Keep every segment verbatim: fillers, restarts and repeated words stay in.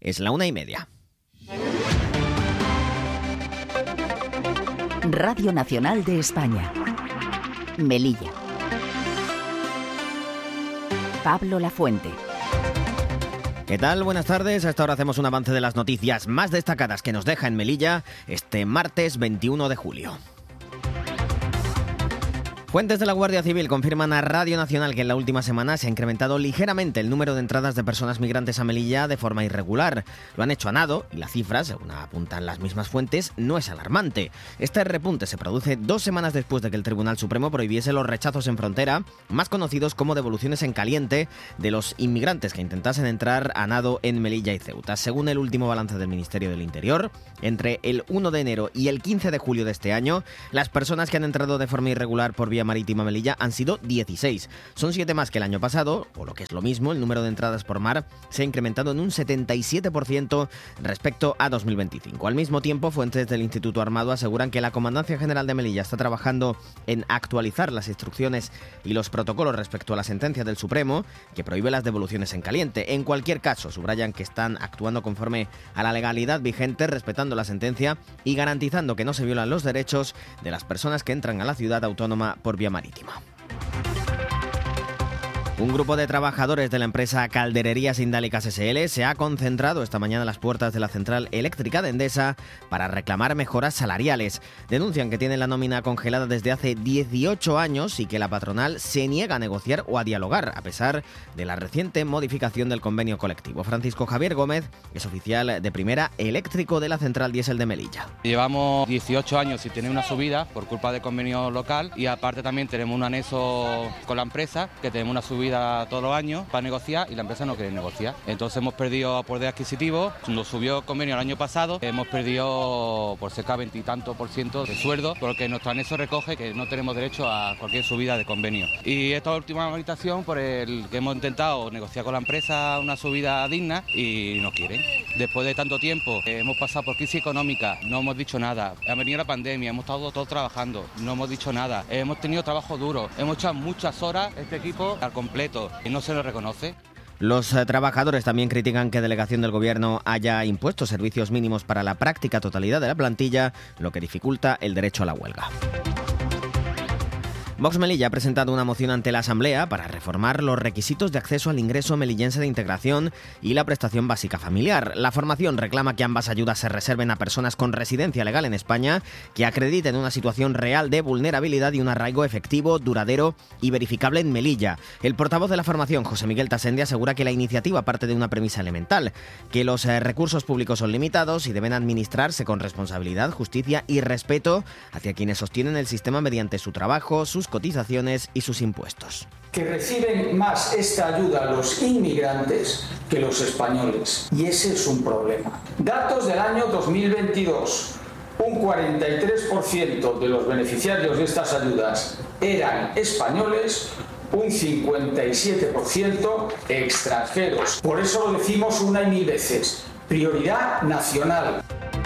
Es la una y media. Radio Nacional de España. Melilla. Pablo Lafuente. ¿Qué tal? Buenas tardes. A esta hora hacemos un avance de las noticias más destacadas que nos deja en Melilla este martes veintiuno de julio. Fuentes de la Guardia Civil confirman a Radio Nacional que en la última semana se ha incrementado ligeramente el número de entradas de personas migrantes a Melilla de forma irregular. Lo han hecho a nado y la cifra, según apuntan las mismas fuentes, no es alarmante. Este repunte se produce dos semanas después de que el Tribunal Supremo prohibiese los rechazos en frontera, más conocidos como devoluciones en caliente, de los inmigrantes que intentasen entrar a nado en Melilla y Ceuta. Según el último balance del Ministerio del Interior, entre el uno de enero y el quince de julio de este año, las personas que han entrado de forma irregular por vía marítima Melilla han sido dieciséis. Son siete más que el año pasado, o lo que es lo mismo, el número de entradas por mar se ha incrementado en un setenta y siete por ciento respecto a dos mil veinticinco. Al mismo tiempo, fuentes del Instituto Armado aseguran que la Comandancia General de Melilla está trabajando en actualizar las instrucciones y los protocolos respecto a la sentencia del Supremo, que prohíbe las devoluciones en caliente. En cualquier caso, subrayan que están actuando conforme a la legalidad vigente, respetando la sentencia y garantizando que no se violan los derechos de las personas que entran a la ciudad autónoma por vía marítima. Un grupo de trabajadores de la empresa Caldererías Indálicas ese ele se ha concentrado esta mañana a las puertas de la central eléctrica de Endesa para reclamar mejoras salariales. Denuncian que tienen la nómina congelada desde hace dieciocho años y que la patronal se niega a negociar o a dialogar, a pesar de la reciente modificación del convenio colectivo. Francisco Javier Gómez es oficial de primera eléctrico de la central diésel de Melilla. Llevamos dieciocho años sin tener una subida por culpa del convenio local y aparte también tenemos un anexo con la empresa, que tenemos una subida todos los años para negociar y la empresa no quiere negociar. Entonces hemos perdido poder adquisitivo, nos subió el convenio el año pasado, hemos perdido por cerca de veintitantos por ciento de sueldo porque nuestro anexo recoge que no tenemos derecho a cualquier subida de convenio. Y esta última movilización por el que hemos intentado negociar con la empresa una subida digna y no quieren. Después de tanto tiempo hemos pasado por crisis económica, no hemos dicho nada, ha venido la pandemia, hemos estado todos trabajando, no hemos dicho nada, hemos tenido trabajo duro, hemos echado muchas horas este equipo al completo y no se lo reconoce. Los eh, trabajadores también critican que delegación del Gobierno haya impuesto servicios mínimos para la práctica totalidad de la plantilla, lo que dificulta el derecho a la huelga. Vox Melilla ha presentado una moción ante la Asamblea para reformar los requisitos de acceso al ingreso melillense de integración y la prestación básica familiar. La formación reclama que ambas ayudas se reserven a personas con residencia legal en España que acrediten una situación real de vulnerabilidad y un arraigo efectivo, duradero y verificable en Melilla. El portavoz de la formación, José Miguel Tassendi, asegura que la iniciativa parte de una premisa elemental, que los eh, recursos públicos son limitados y deben administrarse con responsabilidad, justicia y respeto hacia quienes sostienen el sistema mediante su trabajo, sus cotizaciones y sus impuestos. Que reciben más esta ayuda los inmigrantes que los españoles. Y ese es un problema. Datos del año dos mil veintidós. Un cuarenta y tres por ciento de los beneficiarios de estas ayudas eran españoles, un cincuenta y siete por ciento extranjeros. Por eso lo decimos una y mil veces. Prioridad nacional.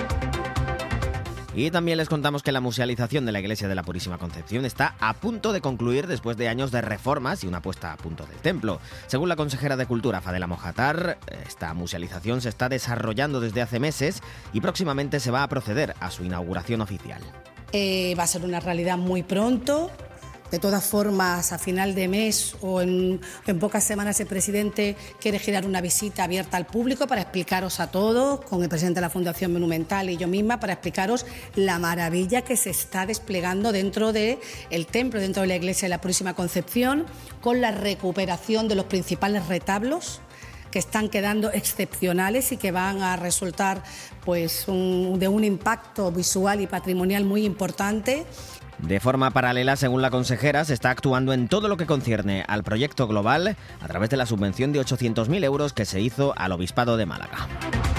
Y también les contamos que la musealización de la Iglesia de la Purísima Concepción está a punto de concluir después de años de reformas y una puesta a punto del templo. Según la consejera de Cultura, Fadela Mojatar, esta musealización se está desarrollando desde hace meses y próximamente se va a proceder a su inauguración oficial. Eh, va a ser una realidad muy pronto. De todas formas, a final de mes o en, en pocas semanas el presidente quiere girar una visita abierta al público para explicaros a todos, con el presidente de la Fundación Monumental y yo misma, para explicaros la maravilla que se está desplegando dentro del templo, dentro de la Iglesia de la Purísima Concepción, con la recuperación de los principales retablos que están quedando excepcionales y que van a resultar pues, un, de un impacto visual y patrimonial muy importante. De forma paralela, según la consejera, se está actuando en todo lo que concierne al proyecto global a través de la subvención de ochocientos mil euros que se hizo al Obispado de Málaga.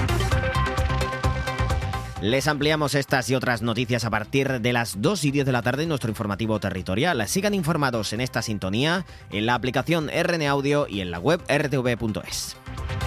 Les ampliamos estas y otras noticias a partir de las dos y diez de la tarde en nuestro informativo territorial. Sigan informados en esta sintonía, en la aplicación R N Audio y en la web r t v punto es.